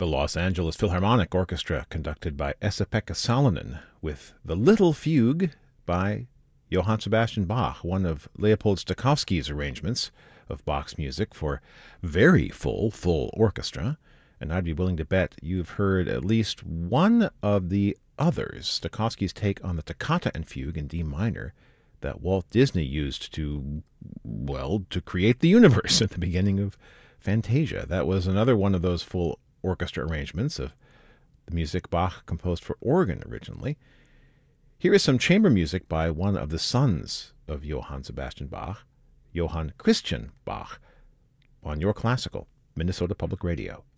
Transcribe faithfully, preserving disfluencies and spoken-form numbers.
the Los Angeles Philharmonic Orchestra, conducted by Esa-Pekka Salonen, with the Little Fugue by Johann Sebastian Bach, one of Leopold Stokowski's arrangements of Bach's music for very full, full orchestra. And I'd be willing to bet you've heard at least one of the others, Stokowski's take on the toccata and fugue in D minor, that Walt Disney used to, well, to create the universe at the beginning of Fantasia. That was another one of those full orchestra arrangements of the music Bach composed for organ originally. Here is some chamber music by one of the sons of Johann Sebastian Bach, Johann Christian Bach, on Your Classical, Minnesota Public Radio.